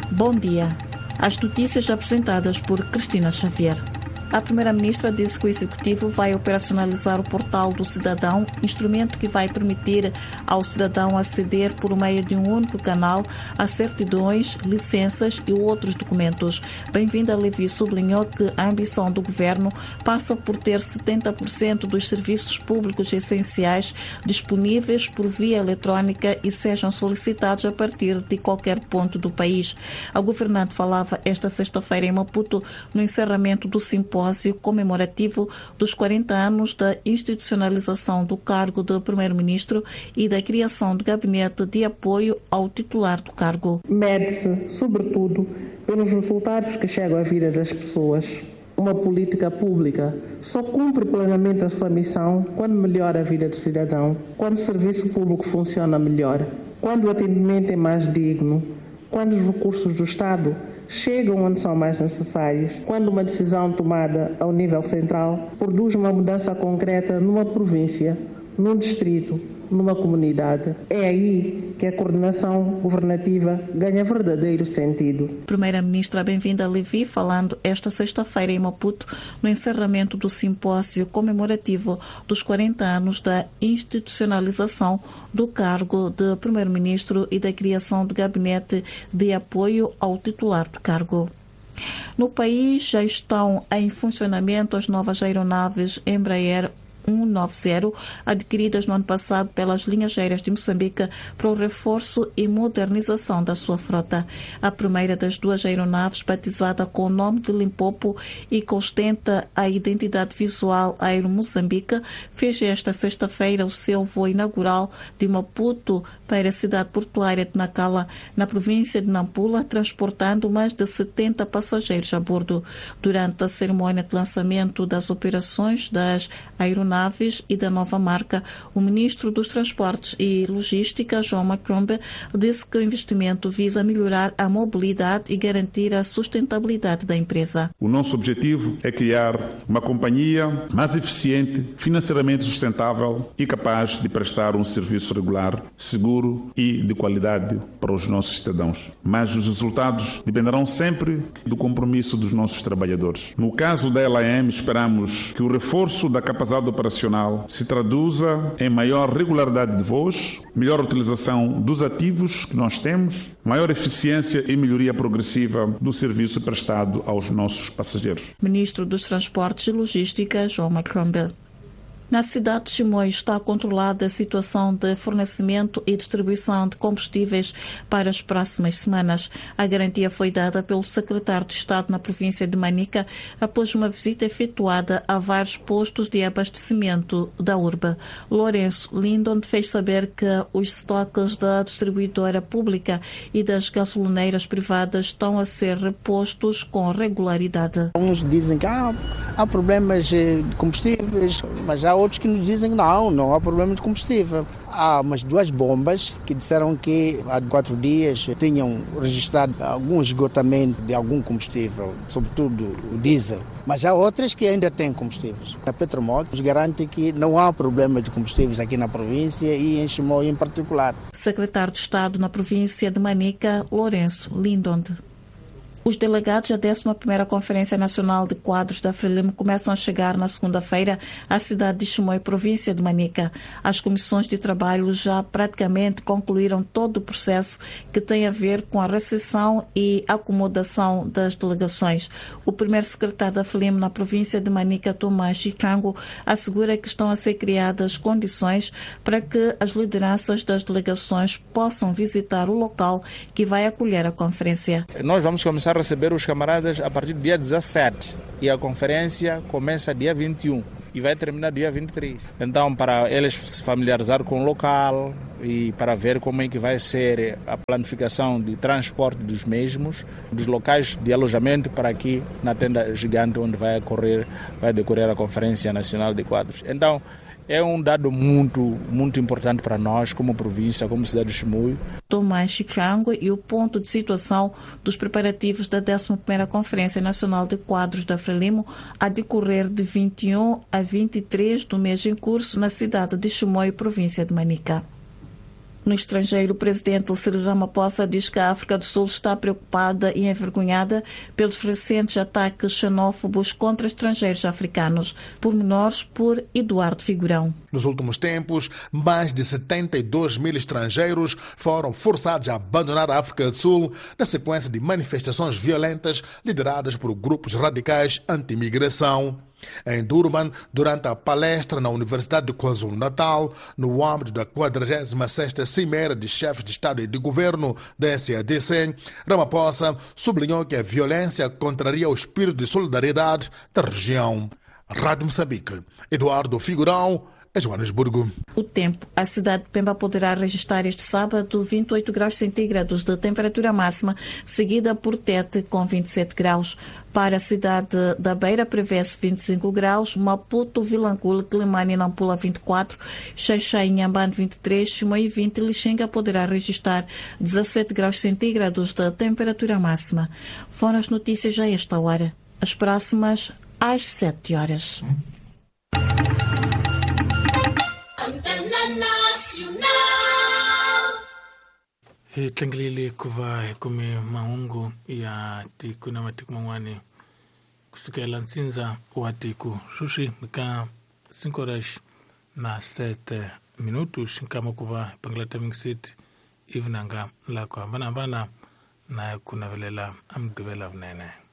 Bom dia. As notícias apresentadas por Cristina Xavier. A Primeira-Ministra disse que o Executivo vai operacionalizar o Portal do Cidadão, instrumento que vai permitir ao cidadão aceder por meio de um único canal a certidões, licenças e outros documentos. Bem-vinda Levi sublinhou que a ambição do Governo passa por ter 70% dos serviços públicos essenciais disponíveis por via eletrónica e sejam solicitados a partir de qualquer ponto do país. A governante falava esta sexta-feira em Maputo no encerramento do simpósio comemorativo dos 40 anos da institucionalização do cargo de Primeiro-Ministro e da criação do gabinete de apoio ao titular do cargo. Mede-se, sobretudo, pelos resultados que chegam à vida das pessoas. Uma política pública só cumpre plenamente a sua missão quando melhora a vida do cidadão, quando o serviço público funciona melhor, quando o atendimento é mais digno, quando os recursos do Estado chegam onde são mais necessários, quando uma decisão tomada ao nível central produz uma mudança concreta numa província, num distrito, numa comunidade. É aí que a coordenação governativa ganha verdadeiro sentido. Primeira-Ministra bem-vinda Levi, falando esta sexta-feira em Maputo, no encerramento do simpósio comemorativo dos 40 anos da institucionalização do cargo de Primeiro-Ministro e da criação do gabinete de apoio ao titular do cargo. No país já estão em funcionamento as novas aeronaves Embraer 190, adquiridas no ano passado pelas linhas aéreas de Moçambique para o reforço e modernização da sua frota. A primeira das duas aeronaves, batizada com o nome de Limpopo e que ostenta a identidade visual Aero Moçambique, fez esta sexta-feira o seu voo inaugural de Maputo para a cidade portuária de Nacala, na província de Nampula, transportando mais de 70 passageiros a bordo. Durante a cerimónia de lançamento das operações das aeronaves e da nova marca, o Ministro dos Transportes e Logística, João Macombe, disse que o investimento visa melhorar a mobilidade e garantir a sustentabilidade da empresa. O nosso objetivo é criar uma companhia mais eficiente, financeiramente sustentável e capaz de prestar um serviço regular, seguro e de qualidade para os nossos cidadãos. Mas os resultados dependerão sempre do compromisso dos nossos trabalhadores. No caso da LAM, esperamos que o reforço da capacidade operacional se traduza em maior regularidade de voos, melhor utilização dos ativos que nós temos, maior eficiência e melhoria progressiva do serviço prestado aos nossos passageiros. Ministro dos Transportes e Logística, João Macombe. Na cidade de Chimoio está controlada a situação de fornecimento e distribuição de combustíveis para as próximas semanas. A garantia foi dada pelo secretário de Estado na província de Manica após uma visita efetuada a vários postos de abastecimento da urbe. Lourenço Lindon fez saber que os estoques da distribuidora pública e das gasolineiras privadas estão a ser repostos com regularidade. Uns dizem que há problemas de combustíveis, mas há outros que nos dizem que não há problema de combustível. Há umas duas bombas que disseram que há 4 dias tinham registrado algum esgotamento de algum combustível, sobretudo o diesel. Mas há outras que ainda têm combustíveis. A Petromol nos garante que não há problema de combustíveis aqui na província e em Chimoio em particular. Secretário de Estado na província de Manica, Lourenço Lindon. Os delegados da 11ª Conferência Nacional de Quadros da Frelimo começam a chegar na segunda-feira à cidade de Chimoio, província de Manica. As comissões de trabalho já praticamente concluíram todo o processo que tem a ver com a recepção e acomodação das delegações. O primeiro secretário da Frelimo na província de Manica, Tomás Chicango, assegura que estão a ser criadas condições para que as lideranças das delegações possam visitar o local que vai acolher a conferência. Nós vamos começar a receber os camaradas a partir do dia 17 e a conferência começa dia 21 e vai terminar dia 23. Então, para eles se familiarizar com o local e para ver como é que vai ser a planificação de transporte dos mesmos, dos locais de alojamento para aqui na tenda gigante onde vai decorrer a Conferência Nacional de Quadros. Então, é um dado muito importante para nós, como província, como cidade de Chimoio. Tomás Chicango e o ponto de situação dos preparativos da 11ª Conferência Nacional de Quadros da Frelimo a decorrer de 21 a 23 do mês em curso na cidade de Chimoio, província de Manica. No estrangeiro, o presidente Cyril Ramaphosa diz que a África do Sul está preocupada e envergonhada pelos recentes ataques xenófobos contra estrangeiros africanos. Pormenores por Eduardo Figurão. Nos últimos tempos, mais de 72 mil estrangeiros foram forçados a abandonar a África do Sul na sequência de manifestações violentas lideradas por grupos radicais anti-imigração. Em Durban, durante a palestra na Universidade de KwaZulu-Natal, no âmbito da 46ª Cimeira de Chefes de Estado e de Governo da SADC, Ramaphosa sublinhou que a violência contraria o espírito de solidariedade da região. Rádio Moçambique, Eduardo Figurão, Joanesburgo. O tempo. A cidade de Pemba poderá registrar este sábado 28 graus centígrados de temperatura máxima, seguida por Tete com 27 graus. Para a cidade da Beira prevê-se 25 graus, Maputo, Vilanculo, Climane e Nampula 24, Xaixai e Inhambane 23, Chimoio 20 e Lixinga poderá registrar 17 graus centígrados de temperatura máxima. Foram as notícias a esta hora. As próximas às 7 horas. Tanglili kuva kumi maungu ya tiku na matiku mangwani kusukela nsinza wa tiku shushi mika 5 horas na 7 minutos kama kuva panglata mixit ivnanga la kwa mbana na kuna velela amgvela vnene.